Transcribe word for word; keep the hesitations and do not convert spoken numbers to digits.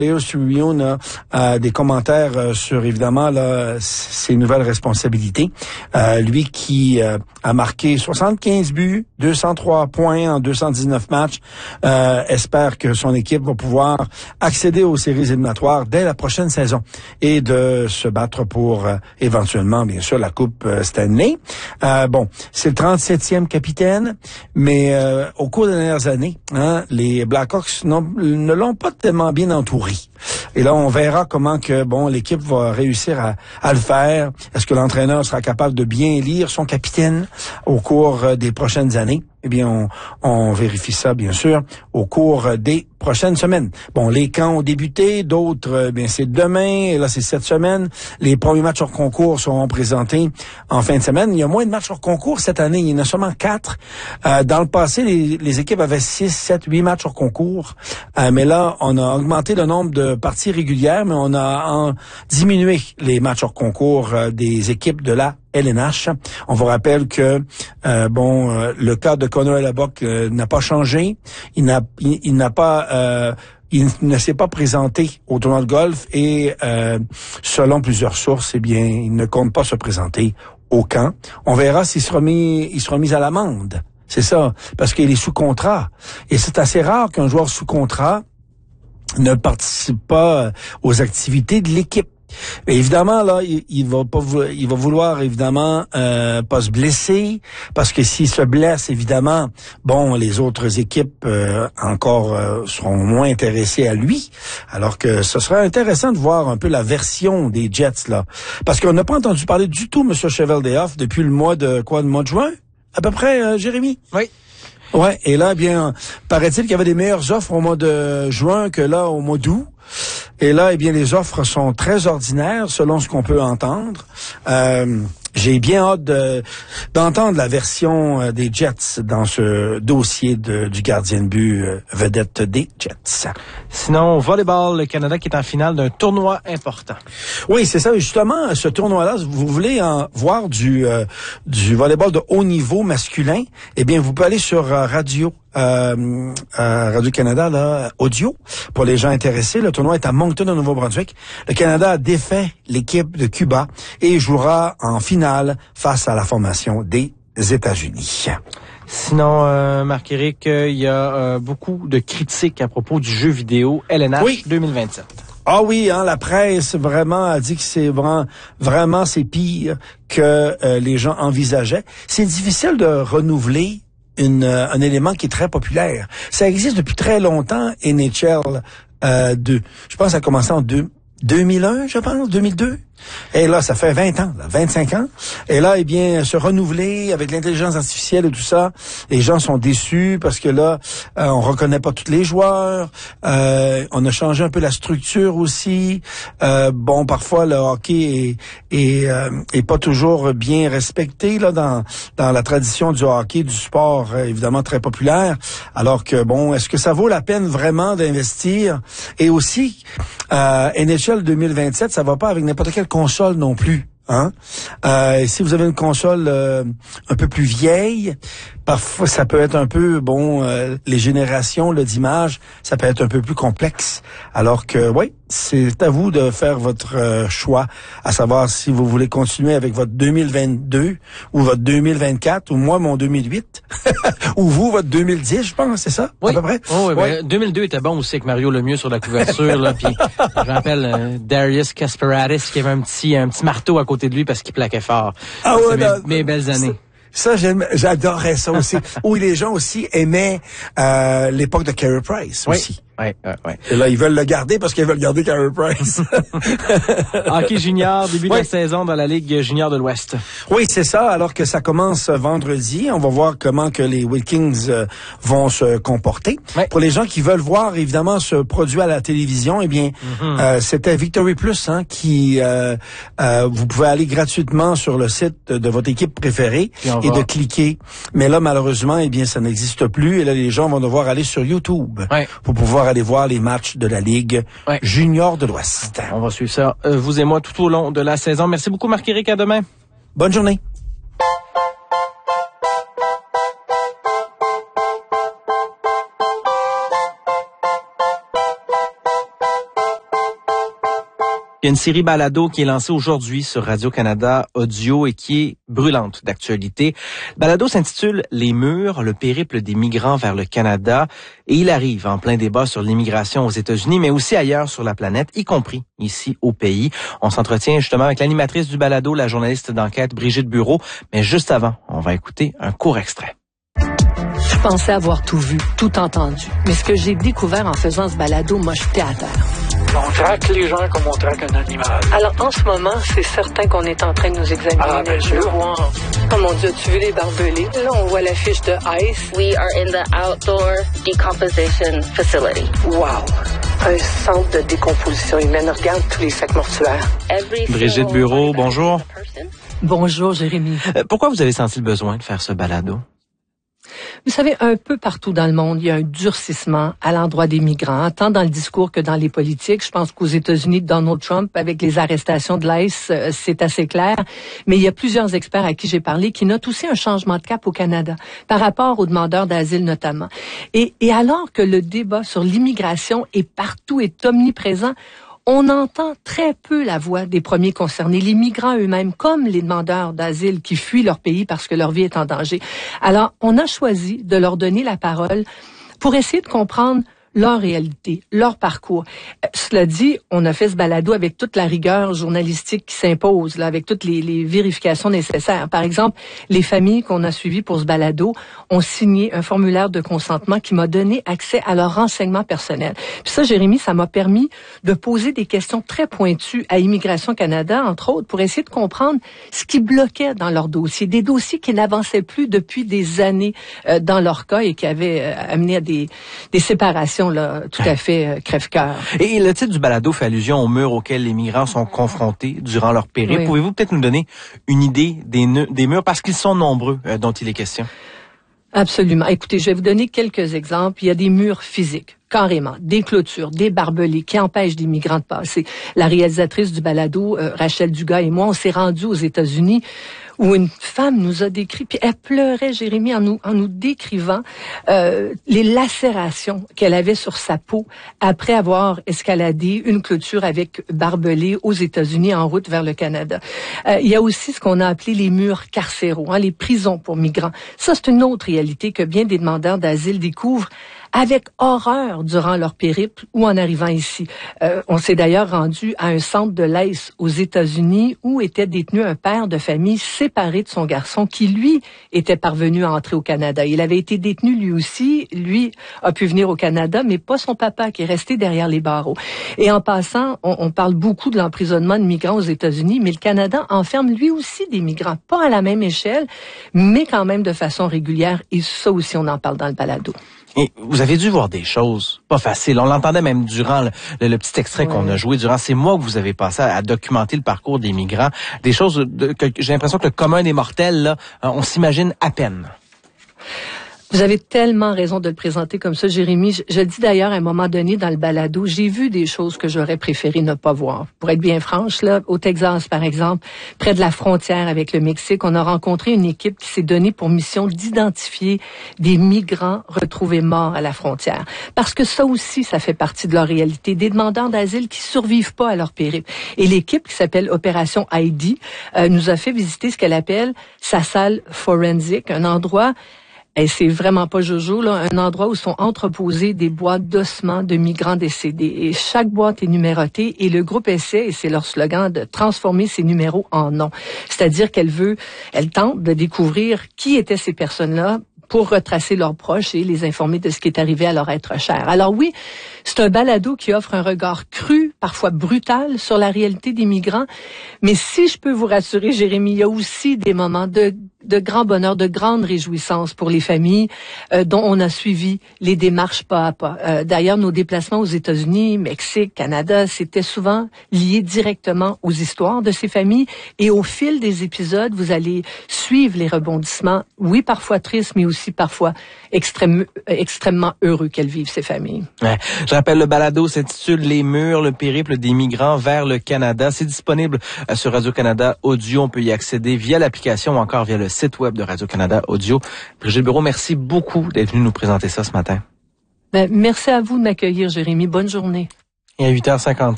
Players Tribune a euh, des commentaires euh, sur, évidemment, là, ses nouvelles responsabilités. Euh, lui qui euh, a marqué soixante-quinze buts, deux cent trois points en deux cent dix-neuf matchs, euh, espère que son équipe va pouvoir accéder aux séries éliminatoires dès la prochaine saison et de se battre pour euh, éventuellement, bien sûr, la Coupe euh, Stanley. Euh, bon, c'est le trente-septième capitaine, mais euh, au cours des dernières années, hein, les Blackhawks ne l'ont pas tellement bien entouré. Et là, on verra comment que bon l'équipe va réussir à, à le faire. Est-ce que l'entraîneur sera capable de bien lire son capitaine au cours des prochaines années? Eh bien, on, on vérifie ça, bien sûr, au cours des prochaines semaines. Bon, les camps ont débuté, d'autres, bien, c'est demain, et là, c'est cette semaine. Les premiers matchs hors concours seront présentés en fin de semaine. Il y a moins de matchs hors concours cette année, il y en a seulement quatre. Euh, dans le passé, les, les équipes avaient six, sept, huit matchs hors concours. Euh, mais là, on a augmenté le nombre de parties régulières, mais on a en, diminué les matchs hors concours euh, des équipes de la L N H. On vous rappelle que euh, bon, euh, le cas de Connor Hellebuyck euh, n'a pas changé. Il n'a, il, il n'a pas, euh, il ne s'est pas présenté au tournoi de golf et euh, selon plusieurs sources, eh bien, il ne compte pas se présenter au camp. On verra s'il sera mis, il sera mis à l'amende. C'est ça, parce qu'il est sous contrat. Et c'est assez rare qu'un joueur sous contrat ne participe pas aux activités de l'équipe. Mais évidemment, là, il, il va pas, il va vouloir évidemment euh, pas se blesser, parce que s'il se blesse, évidemment, bon, les autres équipes euh, encore euh, seront moins intéressées à lui. Alors que ce serait intéressant de voir un peu la version des Jets là, parce qu'on n'a pas entendu parler du tout, Monsieur Cheveldayoff, depuis le mois de quoi, le mois de juin, à peu près, euh, Jérémy. Oui. Ouais. Et là, bien, paraît-il qu'il y avait des meilleures offres au mois de juin que là au mois d'août. Et là, eh bien, les offres sont très ordinaires, selon ce qu'on peut entendre. Euh, j'ai bien hâte de, d'entendre la version des Jets dans ce dossier de, du gardien de but euh, vedette des Jets. Sinon, au volleyball, le Canada qui est en finale d'un tournoi important. Oui, c'est ça. Justement, ce tournoi-là, vous voulez en voir du euh, du volleyball de haut niveau masculin, eh bien, vous pouvez aller sur euh, Radio. Euh, euh, Radio-Canada, là, audio, pour les gens intéressés. Le tournoi est à Moncton, au Nouveau-Brunswick. Le Canada a défait l'équipe de Cuba et jouera en finale face à la formation des États-Unis. Sinon, euh, Marc-Éric, il euh, y a euh, beaucoup de critiques à propos du jeu vidéo L N H oui. deux mille vingt-sept. Ah oui, hein, la presse vraiment a dit que c'est vraiment, vraiment c'est pire que euh, les gens envisageaient. C'est difficile de renouveler Une, euh, un élément qui est très populaire. Ça existe depuis très longtemps, N H L euh, deux. Je pense que ça a commencé en deux, deux mille un, je pense, deux mille deux. Et là, ça fait vingt ans, là, vingt-cinq ans. Et là, eh bien, se renouveler avec l'intelligence artificielle et tout ça, les gens sont déçus parce que là, euh, on reconnaît pas tous les joueurs. Euh, on a changé un peu la structure aussi. Euh, bon, parfois, le hockey est, est, euh, est pas toujours bien respecté là dans dans la tradition du hockey, du sport euh, évidemment très populaire. Alors que, bon, est-ce que ça vaut la peine vraiment d'investir? Et aussi, euh, N H L deux mille vingt-sept, ça va pas avec n'importe quelle console non plus. Hein? Euh, si vous avez une console euh, un peu plus vieille, parfois ça peut être un peu, bon, euh, les générations là, d'images, ça peut être un peu plus complexe. Alors que, oui, c'est à vous de faire votre euh, choix, à savoir si vous voulez continuer avec votre deux mille vingt-deux ou votre deux mille vingt-quatre ou moi mon deux mille huit ou vous votre deux mille dix, je pense, c'est ça, oui. à peu près? Oh, oui, ouais. Ben, deux mille deux était bon aussi avec Mario Lemieux sur la couverture. là, puis je rappelle euh, Darius Kasparaitis qui avait un petit, un petit marteau à côté de lui parce qu'il plaquait fort. Ah ouais, mes, non, mes belles années. Ça, j'aime, j'adorais ça aussi. Où les gens aussi aimaient euh, l'époque de Carey Price oui. aussi. Oui, oui, oui. Et là, ils veulent le garder parce qu'ils veulent garder Carey Price. Hockey junior, début oui. de la saison dans la Ligue junior de l'Ouest. Oui, c'est ça. Alors que ça commence vendredi, on va voir comment que les Vikings euh, vont se comporter. Oui. Pour les gens qui veulent voir, évidemment, ce produit à la télévision, eh bien, mm-hmm. euh, c'était Victory Plus hein, qui... Euh, euh, vous pouvez aller gratuitement sur le site de votre équipe préférée et va... de cliquer. Mais là, malheureusement, eh bien, ça n'existe plus. Et là, les gens vont devoir aller sur YouTube oui. pour pouvoir aller voir les matchs de la Ligue ouais. junior de l'Ouest. On va suivre ça, euh, vous et moi, tout au long de la saison. Merci beaucoup, Marc-Éric. À demain. Bonne journée. Il y a une série balado qui est lancée aujourd'hui sur Radio-Canada Audio et qui est brûlante d'actualité. Balado s'intitule « Les murs, le périple des migrants vers le Canada » et il arrive en plein débat sur l'immigration aux États-Unis, mais aussi ailleurs sur la planète, y compris ici au pays. On s'entretient justement avec l'animatrice du balado, la journaliste d'enquête Brigitte Bureau, mais juste avant, on va écouter un court extrait. Je pensais avoir tout vu, tout entendu, mais ce que j'ai découvert en faisant ce balado m'a jeté à terre. On traque les gens comme on traque un animal. Alors, en ce moment, c'est certain qu'on est en train de nous examiner. Ah, bien sûr. Voir. Oh mon Dieu, tu veux les barbelés? Là, on voit l'affiche de ICE. We are in the outdoor decomposition facility. Wow! Un centre de décomposition humaine. Regarde tous les sacs mortuaires. Every Brigitte Bureau, bonjour. Bonjour, Jérémy. Euh, pourquoi vous avez senti le besoin de faire ce balado? Vous savez, un peu partout dans le monde, il y a un durcissement à l'endroit des migrants, tant dans le discours que dans les politiques. Je pense qu'aux États-Unis, Donald Trump, avec les arrestations de l'ICE, c'est assez clair. Mais il y a plusieurs experts à qui j'ai parlé qui notent aussi un changement de cap au Canada, par rapport aux demandeurs d'asile notamment. Et, et alors que le débat sur l'immigration est partout, est omniprésent, on entend très peu la voix des premiers concernés, les migrants eux-mêmes, comme les demandeurs d'asile qui fuient leur pays parce que leur vie est en danger. Alors, on a choisi de leur donner la parole pour essayer de comprendre leur réalité, leur parcours. Euh, cela dit, on a fait ce balado avec toute la rigueur journalistique qui s'impose, là, avec toutes les, les vérifications nécessaires. Par exemple, les familles qu'on a suivies pour ce balado ont signé un formulaire de consentement qui m'a donné accès à leurs renseignements personnels. Puis ça, Jérémy, ça m'a permis de poser des questions très pointues à Immigration Canada, entre autres, pour essayer de comprendre ce qui bloquait dans leur dossier, des dossiers qui n'avançaient plus depuis des années euh, dans leur cas et qui avaient euh, amené à des, des séparations là, tout à fait euh, crève-cœur. Et le titre du balado fait allusion aux murs auxquels les migrants sont confrontés durant leur périple. Oui. Pouvez-vous peut-être nous donner une idée des, des murs, parce qu'ils sont nombreux euh, dont il est question? Absolument. Écoutez, je vais vous donner quelques exemples. Il y a des murs physiques, carrément, des clôtures, des barbelés qui empêchent des migrants de passer. La réalisatrice du balado, euh, Rachel Dugas et moi, on s'est rendus aux États-Unis où une femme nous a décrit, puis elle pleurait, Jérémy, en nous, en nous décrivant euh, les lacérations qu'elle avait sur sa peau après avoir escaladé une clôture avec barbelés aux États-Unis en route vers le Canada. Euh, il y a aussi ce qu'on a appelé les murs carcéraux, hein, les prisons pour migrants. Ça, c'est une autre réalité que bien des demandeurs d'asile découvrent avec horreur durant leur périple ou en arrivant ici. Euh, on s'est d'ailleurs rendu à un centre de l'ICE aux États-Unis où était détenu un père de famille séparé de son garçon qui, lui, était parvenu à entrer au Canada. Il avait été détenu lui aussi. Lui a pu venir au Canada, mais pas son papa qui est resté derrière les barreaux. Et en passant, on, on parle beaucoup de l'emprisonnement de migrants aux États-Unis, mais le Canada enferme lui aussi des migrants, pas à la même échelle, mais quand même de façon régulière. Et ça aussi, on en parle dans le balado. Et vous avez dû voir des choses pas faciles. On l'entendait même durant le, le, le petit extrait ouais. qu'on a joué. Durant ces mois que vous avez passé à, à documenter le parcours des migrants, des choses de, que j'ai l'impression que le commun des mortels, là, on s'imagine à peine. Vous avez tellement raison de le présenter comme ça, Jérémy. Je, je le dis d'ailleurs à un moment donné dans le balado, j'ai vu des choses que j'aurais préféré ne pas voir. Pour être bien franche, là, au Texas, par exemple, près de la frontière avec le Mexique, on a rencontré une équipe qui s'est donnée pour mission d'identifier des migrants retrouvés morts à la frontière. Parce que ça aussi, ça fait partie de leur réalité. Des demandeurs d'asile qui survivent pas à leur périple. Et l'équipe qui s'appelle Opération Heidi euh, nous a fait visiter ce qu'elle appelle sa salle forensique, un endroit. Et c'est vraiment pas jojo, là, un endroit où sont entreposées des boîtes d'ossements de migrants décédés. Et chaque boîte est numérotée et le groupe essaie, et c'est leur slogan, de transformer ces numéros en noms. C'est-à-dire qu'elle veut, elle tente de découvrir qui étaient ces personnes-là pour retracer leurs proches et les informer de ce qui est arrivé à leur être cher. Alors oui, c'est un balado qui offre un regard cru, parfois brutal, sur la réalité des migrants. Mais si je peux vous rassurer, Jérémy, il y a aussi des moments de, de grand bonheur, de grande réjouissance pour les familles euh, dont on a suivi les démarches pas à pas. Euh, d'ailleurs, nos déplacements aux États-Unis, Mexique, Canada, c'était souvent lié directement aux histoires de ces familles. Et au fil des épisodes, vous allez suivre les rebondissements, oui, parfois tristes, mais aussi parfois extrême, extrêmement heureux qu'elles vivent, ces familles. Ouais. Je rappelle, le balado s'intitule « Les murs, le périple des migrants vers le Canada ». C'est disponible sur Radio-Canada Audio. On peut y accéder via l'application ou encore via le site web de Radio-Canada Audio. Brigitte Bureau, merci beaucoup d'être venue nous présenter ça ce matin. Ben, merci à vous de m'accueillir, Jérémy. Bonne journée. Et à huit heures cinquante.